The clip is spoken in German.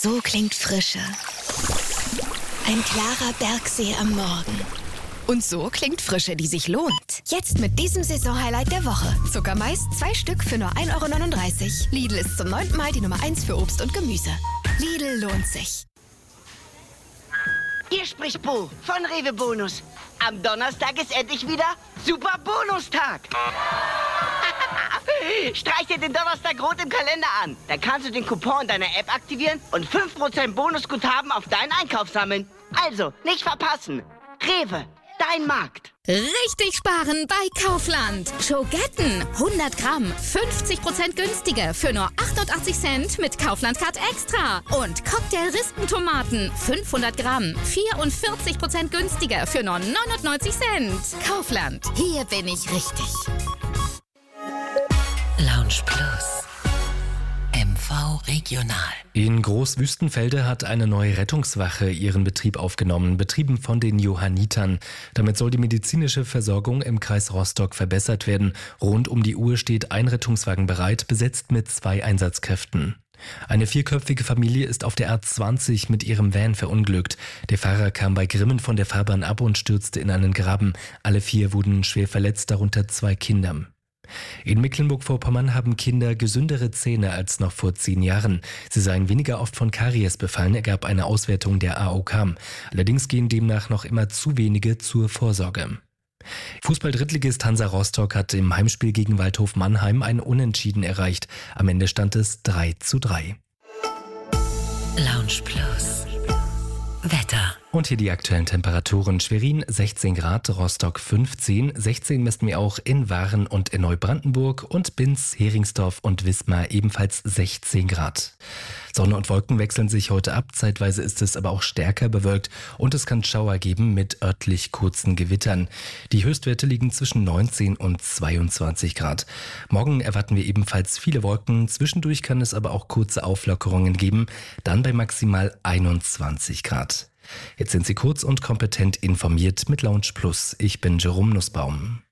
So klingt Frische. Ein klarer Bergsee am Morgen. Und so klingt Frische, die sich lohnt. Jetzt mit diesem Saisonhighlight der Woche. Zuckermais 2 Stück für nur 1,39 €. Lidl ist zum 9. Mal die Nummer 1 für Obst und Gemüse. Lidl lohnt sich. Hier spricht Bo von Rewe Bonus. Am Donnerstag ist endlich wieder Super Bonustag. Streich dir den Donnerstag rot im Kalender an. Dann kannst du den Coupon in deiner App aktivieren und 5% Bonusguthaben auf deinen Einkauf sammeln. Also, nicht verpassen. Rewe, dein Markt. Richtig sparen bei Kaufland. Schogetten 100 Gramm, 50% günstiger für nur 88 Cent mit Kaufland Card Extra. Und Cocktail-Rispentomaten 500 Gramm, 44% günstiger für nur 99 Cent. Kaufland, hier bin ich richtig. Lounge Plus. MV Regional. In Großwüstenfelde hat eine neue Rettungswache ihren Betrieb aufgenommen, betrieben von den Johannitern. Damit soll die medizinische Versorgung im Kreis Rostock verbessert werden. Rund um die Uhr steht ein Rettungswagen bereit, besetzt mit 2 Einsatzkräften. Eine 4-köpfige Familie ist auf der A20 mit ihrem Van verunglückt. Der Fahrer kam bei Grimmen von der Fahrbahn ab und stürzte in einen Graben. Alle 4 wurden schwer verletzt, darunter 2 Kinder. In Mecklenburg-Vorpommern haben Kinder gesündere Zähne als noch vor 10 Jahren. Sie seien weniger oft von Karies befallen, ergab eine Auswertung der AOK. Allerdings gehen demnach noch immer zu wenige zur Vorsorge. Fußball-Drittligist Hansa Rostock hat im Heimspiel gegen Waldhof Mannheim ein Unentschieden erreicht. Am Ende stand es 3:3. Lounge Plus. Wetter. Und hier die aktuellen Temperaturen. Schwerin 16 Grad, Rostock 15, 16 messen wir auch in Waren und in Neubrandenburg und Binz, Heringsdorf und Wismar ebenfalls 16 Grad. Sonne und Wolken wechseln sich heute ab, zeitweise ist es aber auch stärker bewölkt und es kann Schauer geben mit örtlich kurzen Gewittern. Die Höchstwerte liegen zwischen 19 und 22 Grad. Morgen erwarten wir ebenfalls viele Wolken, zwischendurch kann es aber auch kurze Auflockerungen geben, dann bei maximal 21 Grad. Jetzt sind Sie kurz und kompetent informiert mit Lounge Plus. Ich bin Jerome Nussbaum.